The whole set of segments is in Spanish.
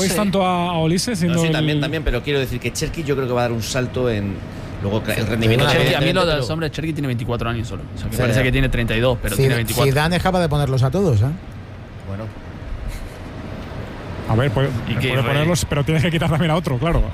veis tanto a Olise siendo sí, también, pero quiero decir que Cherki yo creo que va a dar un salto en luego el rendimiento. A mí lo de los hombres, Cherki tiene 24 años solo. O sea, que parece que tiene 32, pero tiene 24. Zidane acaba de ponerlos a todos, ¿eh? Bueno. A ver, puede ponerlos, pero tienes que quitar también a otro, claro.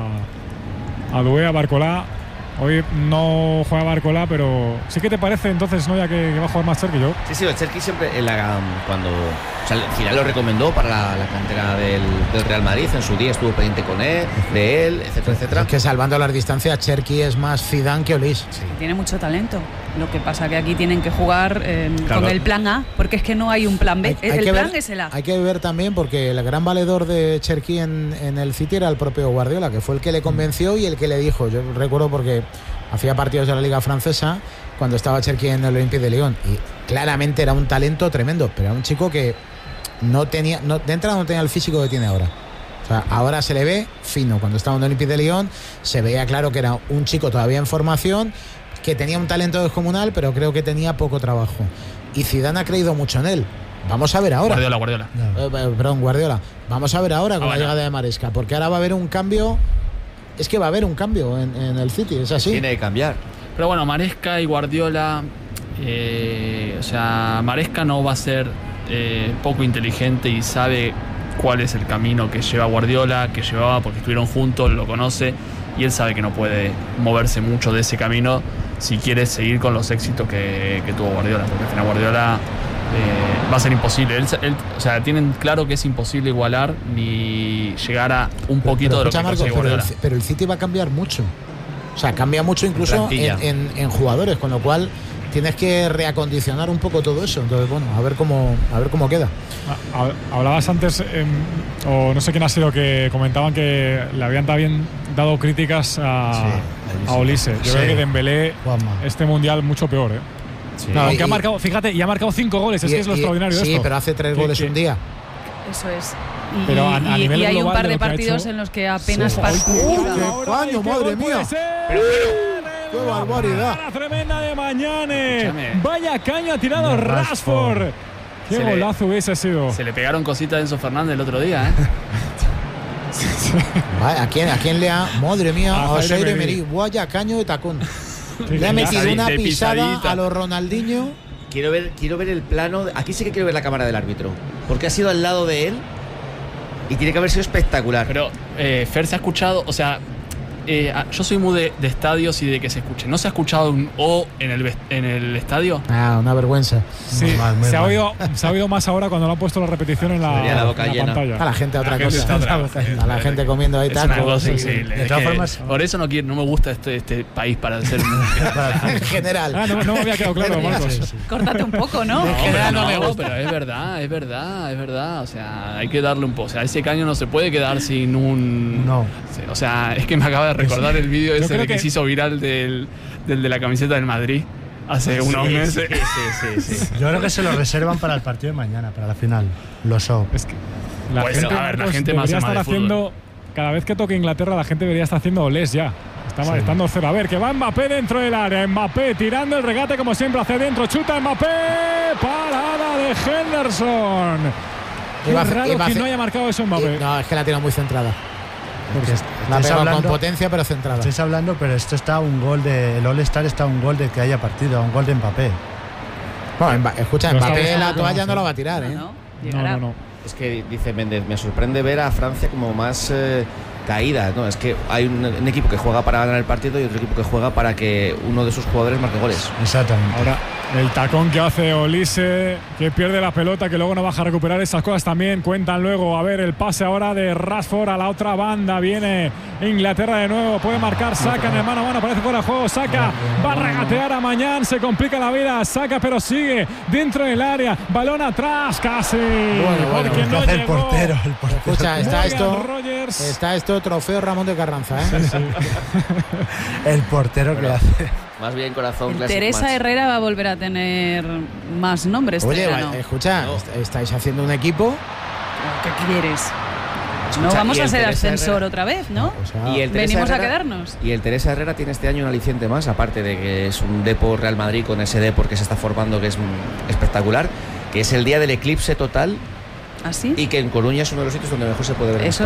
A Doué, a Barcolá. Hoy no juega Barcolá, pero sí que te parece entonces, ¿no? Ya que va a jugar más Cherki yo. Sí, el Cherki siempre cuando Zidane lo recomendó para la cantera del Real Madrid, en su día estuvo pendiente con él, de él, etcétera. Es que salvando las distancias, Cherki es más Zidane que Olise. Sí. Tiene mucho talento. Lo que pasa que aquí tienen que jugar con el plan A, porque es que no hay un plan B. El plan es el A. Hay que ver también, porque el gran valedor de Cherki en el City era el propio Guardiola, que fue el que le convenció y el que le dijo. Yo recuerdo porque hacía partidos de la Liga Francesa cuando estaba Cherki en el Olympique de Lyon y claramente era un talento tremendo, pero era un chico que de entrada no tenía el físico que tiene ahora. O sea, ahora se le ve fino. Cuando estaba en el Olympique de Lyon se veía claro que era un chico todavía en formación, que tenía un talento descomunal, pero creo que tenía poco trabajo. Y Zidane ha creído mucho en él. Vamos a ver ahora. Guardiola. Guardiola. Vamos a ver ahora con la llegada de Maresca, porque ahora va a haber un cambio. Es que va a haber un cambio en el City, es así. Tiene que cambiar. Pero bueno, Maresca y Guardiola, o sea, Maresca no va a ser poco inteligente y sabe cuál es el camino que lleva Guardiola, que llevaba porque estuvieron juntos, lo conoce y él sabe que no puede moverse mucho de ese camino si quiere seguir con los éxitos que tuvo Guardiola, porque al final Guardiola va a ser imposible. O sea, tienen claro que es imposible igualar ni llegar a un poquito de lo que consigue Guardiola. Pero el City va a cambiar mucho. O sea, cambia mucho incluso en jugadores, con lo cual tienes que reacondicionar un poco todo eso. Entonces, bueno, a ver cómo queda. Hablabas antes, o no sé quién ha sido, que comentaban que le habían también dado críticas a Olise. Yo creo que Dembélé este mundial mucho peor, ¿eh? Sí. No, aunque ha marcado, fíjate, y ha marcado 5 goles, es que es lo extraordinario de esto. Sí, pero hace 3 goles un día. Eso es. Pero a nivel hay un par de lo partidos en los que apenas participa. ¡Qué paño, madre mía! ¡Qué barbaridad! La tremenda de Mañane. Vaya caño ha tirado Rashford. ¡Qué golazo hubiese sido! Se le pegaron cositas a Enzo Fernández el otro día, ¿eh? Vale, ¿a quién le ha...? Madre mía, a Oseire Emery. Vaya caño de tacón. Le ha metido una pisada a los Ronaldinho. Quiero ver el plano. Aquí sí que quiero ver la cámara del árbitro, porque ha sido al lado de él y tiene que haber sido espectacular. Pero Fer, se ha escuchado, o sea, yo soy muy de estadios y de que se escuche. ¿No se ha escuchado un O en el estadio? Una vergüenza. Sí, se ha oído más ahora cuando lo han puesto la repetición en la pantalla. A la gente a otra cosa. A la gente comiendo ahí tacos. De todas formas, por eso no me gusta este país para ser en general. No me había quedado claro, Marcos. Sí. Córtate un poco, ¿no? En general no me gusta. Pero es verdad. O sea, hay que darle un poco. O sea, ese caño no se puede quedar sin un... No. O sea, es que me acaba de recordar el vídeo ese que se hizo viral del de la camiseta del Madrid hace unos meses. Sí. Yo creo que se lo reservan para el partido de mañana, para la final. Lo so. Es que la gente más estar haciendo, cada vez que toque Inglaterra, la gente debería estar haciendo olés ya. Estando cero. A ver, que va Mbappé dentro del área. Mbappé tirando el regate como siempre hacia adentro. Chuta Mbappé. Parada de Henderson. Qué raro que no haya marcado eso Mbappé. No, es que la tiene muy centrada. La pegado con potencia pero centrada. Estáis hablando, pero esto está un gol el All-Star está un gol de que haya partido, un gol de Mbappé. Bueno, escucha, Mbappé la toalla no la va a tirar, ¿eh? No. Es que dice Méndez, me sorprende ver a Francia como más caída, ¿no? Es que hay un equipo que juega para ganar el partido y otro equipo que juega para que uno de sus jugadores marque goles. Exactamente. Ahora, el tacón que hace Olise, que pierde la pelota, que luego no baja a recuperar, esas cosas también cuentan luego. A ver, el pase ahora de Rashford a la otra banda. Viene Inglaterra de nuevo, puede marcar Saka en el mano a mano, parece fuera de juego. Saka va a regatear a Mañán, se complica la vida. Saka, pero sigue dentro del área. Balón atrás, casi. Porque no el portero. Escucha, está esto trofeo Ramón de Carranza, ¿eh? Sí. El portero que hace. Más bien corazón. Teresa Herrera va a volver a tener más nombres. Oye, escucha, estáis haciendo un equipo. ¿Qué quieres? No vamos a ser ascensor otra vez, ¿no? Venimos a quedarnos. Y el Teresa Herrera tiene este año un aliciente más, aparte de que es un Depor Real Madrid con ese Depor que se está formando, que es espectacular, que es el día del eclipse total. ¿Ah, sí? Y que en Coruña es uno de los sitios donde mejor se puede ver. Eso